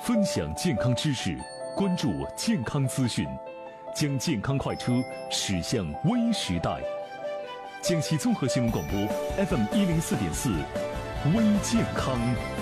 分享健康知识，关注健康资讯，将健康快车驶向微时代。江西综合新闻广播 FM 104.4，微健康。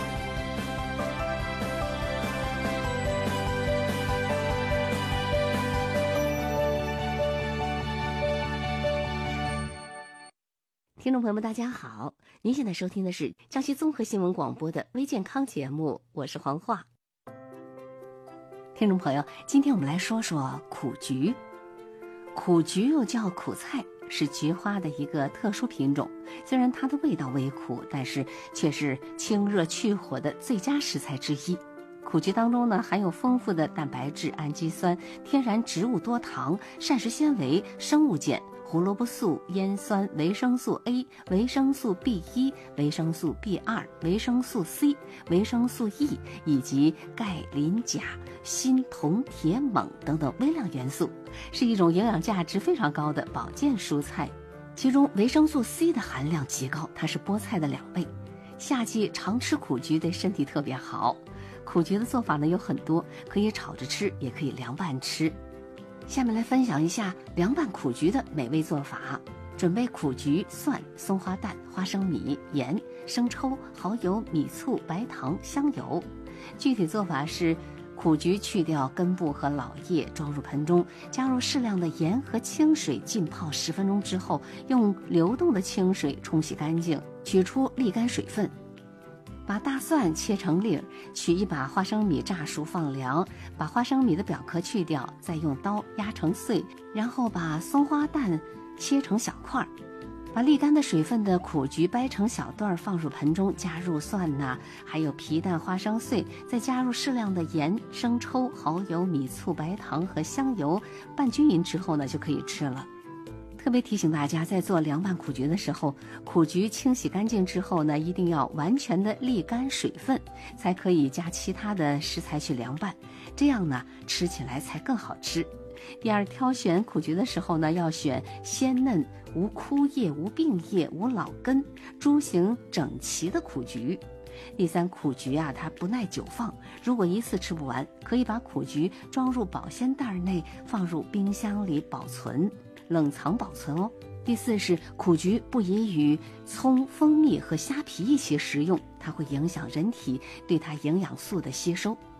听众朋友们，大家好！您现在收听的是江西综合新闻广播的微健康节目，我是黄化。听众朋友，今天我们来说说苦菊。苦菊又叫苦菜，是菊花的一个特殊品种。虽然它的味道微苦，但是却是清热去火的最佳食材之一。苦菊当中呢，含有丰富的蛋白质、氨基酸、天然植物多糖、膳食纤维、生物碱、胡萝卜素、烟酸、维生素 A、维生素 B1、维生素 B2、维生素 C、维生素 E 以及钙、磷、钾、锌、铜、铁、锰等等微量元素，是一种营养价值非常高的保健蔬菜。其中维生素 C 的含量极高，它是菠菜的2倍。夏季常吃苦菊对身体特别好。苦菊的做法呢有很多，可以炒着吃，也可以凉拌吃。下面来分享一下凉拌苦菊的美味做法。准备苦菊、蒜、松花蛋、花生米、盐、生抽、蚝油、米醋、白糖、香油。具体做法是：苦菊去掉根部和老叶，装入盆中，加入适量的盐和清水浸泡10分钟之后，用流动的清水冲洗干净，取出沥干水分。把大蒜切成粒儿，取一把花生米炸熟放凉，把花生米的表壳去掉，再用刀压成碎，然后把松花蛋切成小块儿，把沥干的水分的苦菊掰成小段放入盆中，加入蒜呐，还有皮蛋、花生碎，再加入适量的盐、生抽、蚝油、米醋、白糖和香油，拌均匀之后呢，就可以吃了。特别提醒大家，在做凉拌苦菊的时候，苦菊清洗干净之后呢，一定要完全的沥干水分，才可以加其他的食材去凉拌，这样呢吃起来才更好吃。第二，挑选苦菊的时候呢，要选鲜嫩、无枯叶、无病叶、无老根、株形整齐的苦菊。第三，苦菊啊，它不耐久放，如果一次吃不完，可以把苦菊装入保鲜袋内，放入冰箱里保存，冷藏保存哦。第四是苦菊不宜与葱、蜂蜜和虾皮一起食用，它会影响人体对它营养素的吸收。